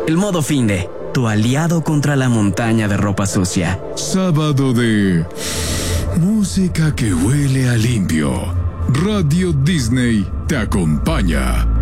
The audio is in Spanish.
El modo finde, tu aliado contra la montaña de ropa sucia. Sábado de música que huele a limpio. Radio Disney te acompaña.